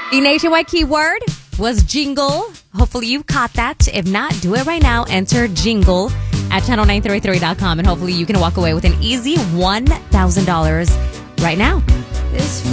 The nationwide keyword was jingle. Hopefully you caught that. If not, do it right now. Enter jingle at channel933.com and hopefully you can walk away with an easy $1,000 right now.